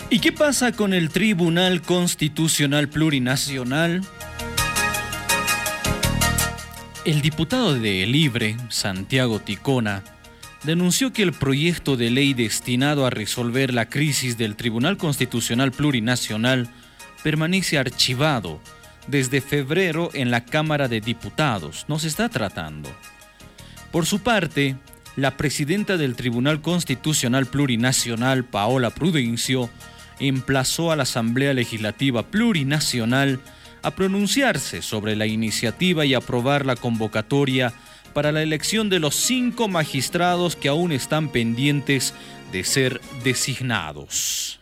¿Y qué pasa con el Tribunal Constitucional Plurinacional? El diputado de Libre, Santiago Ticona, denunció que el proyecto de ley destinado a resolver la crisis del Tribunal Constitucional Plurinacional permanece archivado desde febrero en la Cámara de Diputados. No se está tratando. Por su parte, la presidenta del Tribunal Constitucional Plurinacional, Paola Prudencio, emplazó a la Asamblea Legislativa Plurinacional a pronunciarse sobre la iniciativa y aprobar la convocatoria para la elección de los 5 magistrados que aún están pendientes de ser designados.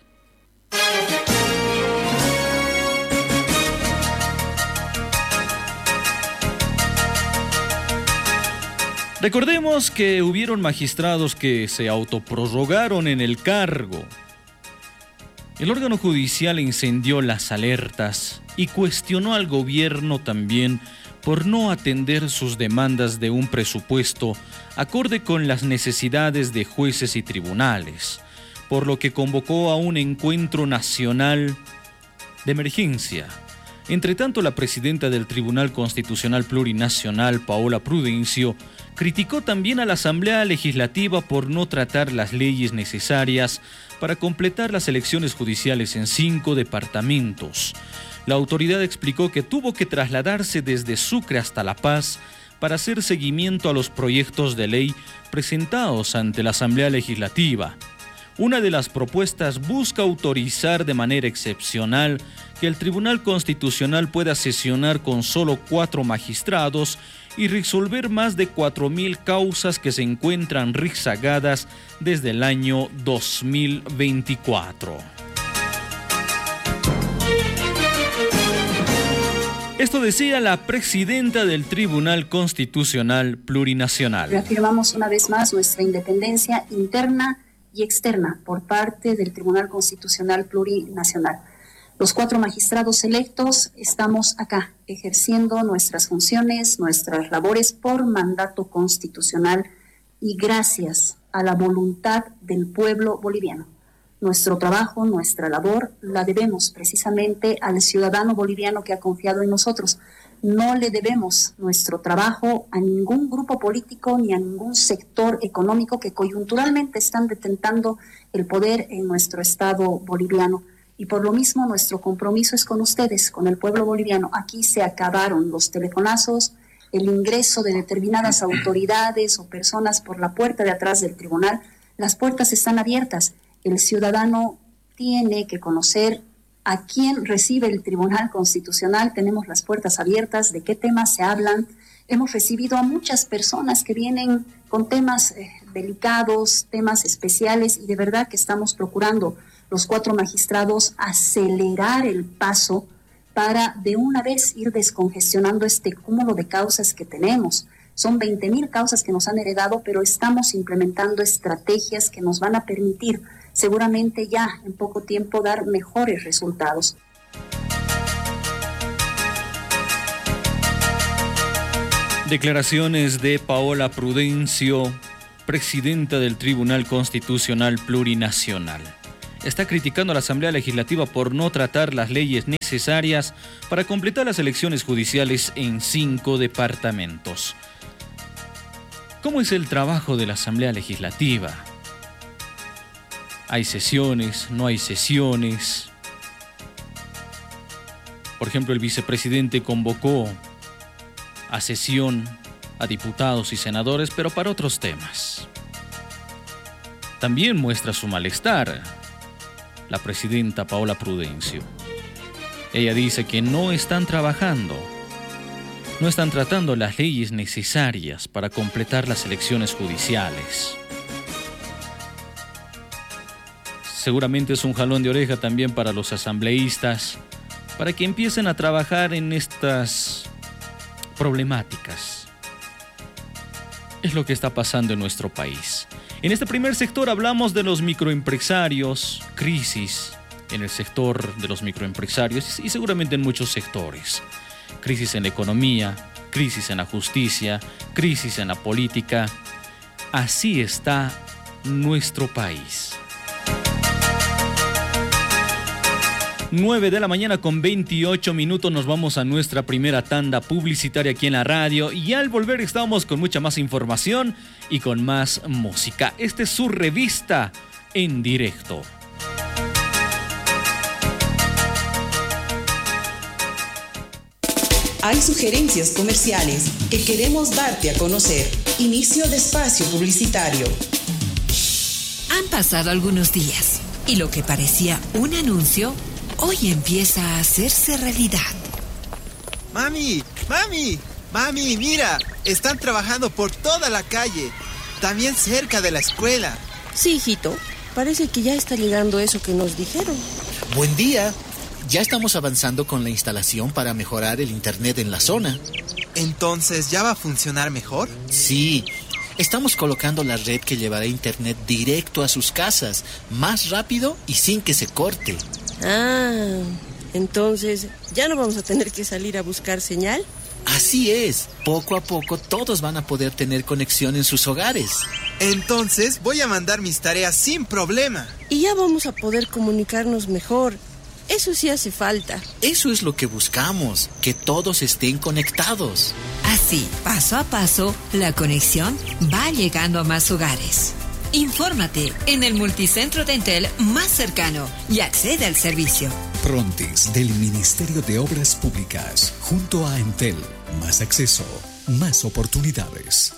Recordemos que hubieron magistrados que se autoprorrogaron en el cargo. El órgano judicial encendió las alertas y cuestionó al gobierno también por no atender sus demandas de un presupuesto acorde con las necesidades de jueces y tribunales, por lo que convocó a un encuentro nacional de emergencia. Entre tanto, la presidenta del Tribunal Constitucional Plurinacional, Paola Prudencio, criticó también a la Asamblea Legislativa por no tratar las leyes necesarias para completar las elecciones judiciales en 5 departamentos. La autoridad explicó que tuvo que trasladarse desde Sucre hasta La Paz para hacer seguimiento a los proyectos de ley presentados ante la Asamblea Legislativa. Una de las propuestas busca autorizar de manera excepcional que el Tribunal Constitucional pueda sesionar con solo 4 magistrados y resolver más de 4.000 causas que se encuentran rezagadas desde el año 2024. Esto decía la presidenta del Tribunal Constitucional Plurinacional. Reafirmamos una vez más nuestra independencia interna y externa por parte del Tribunal Constitucional Plurinacional. Los 4 magistrados electos estamos acá ejerciendo nuestras funciones, nuestras labores por mandato constitucional y gracias a la voluntad del pueblo boliviano. Nuestro trabajo, nuestra labor, la debemos precisamente al ciudadano boliviano que ha confiado en nosotros. No le debemos nuestro trabajo a ningún grupo político ni a ningún sector económico que coyunturalmente están detentando el poder en nuestro estado boliviano. Y por lo mismo nuestro compromiso es con ustedes, con el pueblo boliviano. Aquí se acabaron los telefonazos, el ingreso de determinadas autoridades o personas por la puerta de atrás del tribunal. Las puertas están abiertas. El ciudadano tiene que conocer a quién recibe el Tribunal Constitucional. Tenemos las puertas abiertas, de qué temas se hablan. Hemos recibido a muchas personas que vienen con temas delicados, temas especiales, y de verdad que estamos procurando los 4 magistrados acelerar el paso para de una vez ir descongestionando este cúmulo de causas que tenemos. Son 20.000 causas que nos han heredado, pero estamos implementando estrategias que nos van a permitir seguramente ya en poco tiempo dar mejores resultados. Declaraciones de Paola Prudencio, presidenta del Tribunal Constitucional Plurinacional. Está criticando a la Asamblea Legislativa por no tratar las leyes necesarias para completar las elecciones judiciales en 5 departamentos. ¿Cómo es el trabajo de la Asamblea Legislativa? ¿Hay sesiones? ¿No hay sesiones? Por ejemplo, el vicepresidente convocó a sesión a diputados y senadores, pero para otros temas. También muestra su malestar la presidenta Paola Prudencio. Ella dice que no están trabajando, no están tratando las leyes necesarias para completar las elecciones judiciales. Seguramente es un jalón de oreja también para los asambleístas, para que empiecen a trabajar en estas problemáticas. Es lo que está pasando en nuestro país. En este primer sector hablamos de los microempresarios, crisis en el sector de los microempresarios y seguramente en muchos sectores. Crisis en la economía, crisis en la justicia, crisis en la política. Así está nuestro país. 9 de la mañana con 28 minutos, nos vamos a nuestra primera tanda publicitaria aquí en la radio y al volver estamos con mucha más información y con más música. Esta es su revista en directo. Hay sugerencias comerciales que queremos darte a conocer. Inicio de espacio publicitario. Han pasado algunos días y lo que parecía un anuncio hoy empieza a hacerse realidad. ¡Mami! ¡Mira! Están trabajando por toda la calle, también cerca de la escuela. Sí, hijito. Parece que ya está llegando eso que nos dijeron. Buen día. Ya estamos avanzando con la instalación para mejorar el internet en la zona. ¿Entonces ya va a funcionar mejor? Sí. Estamos colocando la red que llevará internet directo a sus casas, más rápido y sin que se corte. Ah, entonces, ¿ya no vamos a tener que salir a buscar señal? Así es. Poco a poco todos van a poder tener conexión en sus hogares. Entonces voy a mandar mis tareas sin problema. Y ya vamos a poder comunicarnos mejor. Eso sí hace falta. Eso es lo que buscamos, que todos estén conectados. Así, paso a paso, la conexión va llegando a más hogares. Infórmate en el multicentro de Entel más cercano y accede al servicio. Prontis del Ministerio de Obras Públicas, junto a Entel. Más acceso, más oportunidades.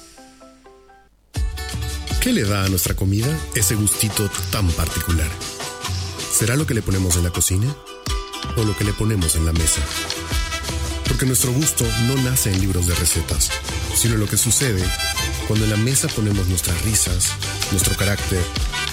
¿Qué le da a nuestra comida ese gustito tan particular? ¿Será lo que le ponemos en la cocina o lo que le ponemos en la mesa? Porque nuestro gusto no nace en libros de recetas, sino lo que sucede cuando en la mesa ponemos nuestras risas, nuestro carácter,